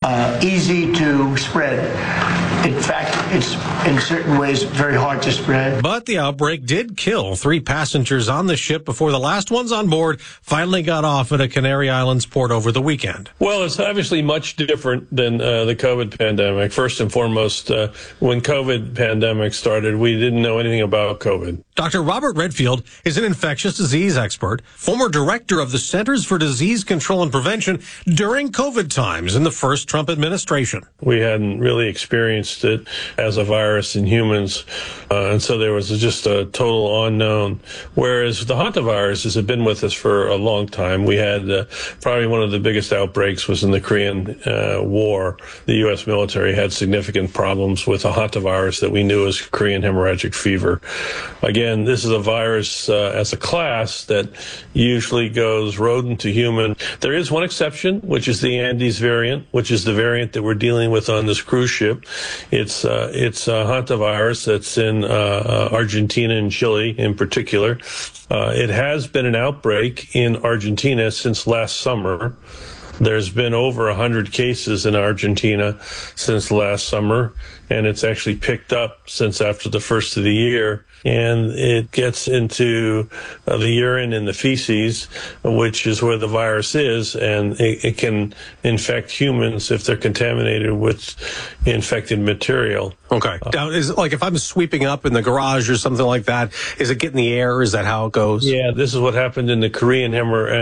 easy to spread. In fact, it's in certain ways very hard to spread. But the outbreak did kill 3 passengers on the ship before the last ones on board finally got off at a Canary Islands port over the weekend. Well, it's obviously much different than the COVID pandemic. First and foremost, when COVID pandemic started, we didn't know anything about COVID. Dr. Robert Redfield is an infectious disease expert, former director of the Centers for Disease Control and Prevention during COVID times in the first Trump administration. We hadn't really experienced it as a virus in humans, and so there was just a total unknown. Whereas the hantavirus had been with us for a long time. We had probably one of the biggest outbreaks was in the Korean War. The U.S. military had significant problems with a hantavirus that we knew as Korean hemorrhagic fever. Again, this is a virus as a class that usually goes rodent to human. There is one exception, which is the Andes variant, which is the variant that we're dealing with on this cruise ship. It's a hantavirus that's in Argentina and Chile in particular. It has been an outbreak in Argentina since last summer. There's been over 100 cases in Argentina since last summer, and it's actually picked up since after the first of the year. And it gets into the urine and the feces, which is where the virus is, and it can infect humans if they're contaminated with infected material. Okay. Now, is it like if I'm sweeping up in the garage or something like that, is it getting the air? Is that how it goes? Yeah, this is what happened in the Korean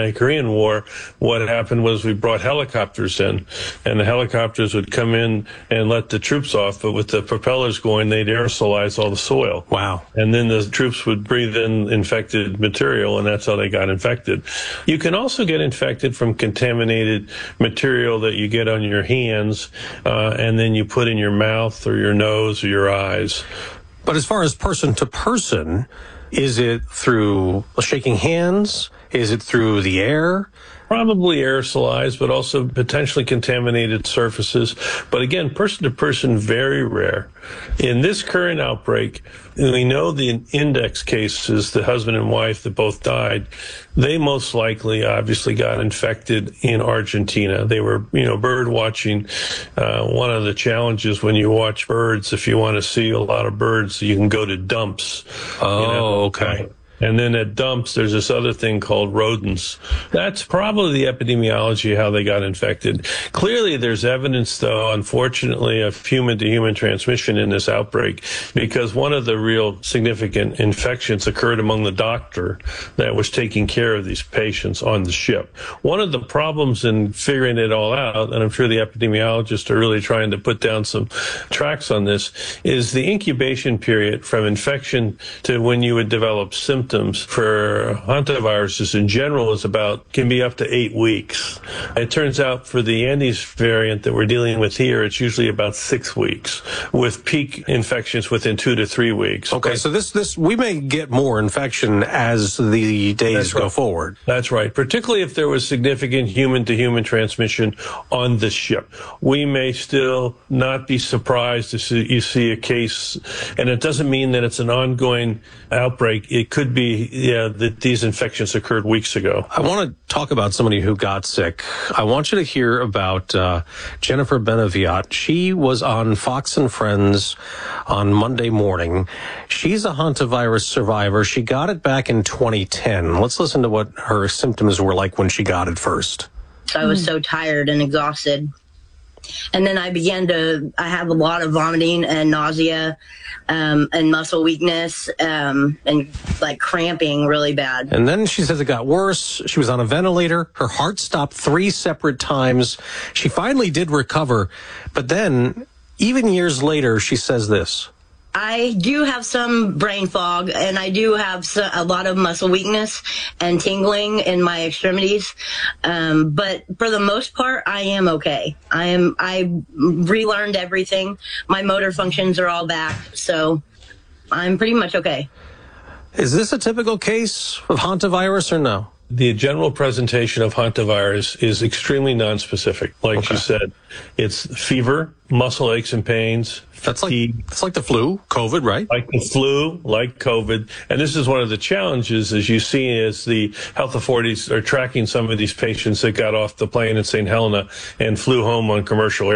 War. What happened was we brought helicopters in, and the helicopters would come in and let the troops off, but with the propellers going, they'd aerosolize all the soil. Wow. And then the troops would breathe in infected material, and that's how they got infected. You can also get infected from contaminated material that you get on your hands, and then you put in your mouth or your nose or your eyes. But as far as person to person, is it through shaking hands? Is it through the air? Probably aerosolized, but also potentially contaminated surfaces. But again, person to person, very rare. In this current outbreak, we know the index cases, the husband and wife that both died, they most likely obviously got infected in Argentina. They were, bird watching. One of the challenges when you watch birds, if you want to see a lot of birds, you can go to dumps. Oh, okay. And then at dumps, there's this other thing called rodents. That's probably the epidemiology of how they got infected. Clearly, there's evidence, though, unfortunately, of human-to-human transmission in this outbreak, because one of the real significant infections occurred among the doctor that was taking care of these patients on the ship. One of the problems in figuring it all out, and I'm sure the epidemiologists are really trying to put down some tracks on this, is the incubation period from infection to when you would develop symptoms for hantaviruses in general can be up to 8 weeks. It turns out for the Andes variant that we're dealing with here, it's usually about 6 weeks, with peak infections within 2 to 3 weeks. Okay, so this we may get more infection as the days go forward. That's right, particularly if there was significant human-to-human transmission on the ship. We may still not be surprised to see a case, and it doesn't mean that it's an ongoing outbreak. It could be that these infections occurred weeks ago. I want to talk about somebody who got sick. I want you to hear about Jennifer Benaviat. She was on Fox and Friends on Monday morning. She's a hantavirus survivor. She got it back in 2010. Let's listen to what her symptoms were like when she got it first. I was so tired and exhausted. And then I have a lot of vomiting and nausea, and muscle weakness, and like cramping really bad. And then she says it got worse. She was on a ventilator. Her heart stopped 3 separate times. She finally did recover. But then, even years later, she says this. I do have some brain fog, and I do have a lot of muscle weakness and tingling in my extremities. But for the most part, I am okay. I relearned everything. My motor functions are all back, so I'm pretty much okay. Is this a typical case of hantavirus or no? The general presentation of hantavirus is extremely nonspecific. Like you said, it's fever, muscle aches and pains, fatigue. That's like the flu, COVID, right? Like the flu, like COVID. And this is one of the challenges, as you see, as the health authorities are tracking some of these patients that got off the plane at St. Helena and flew home on commercial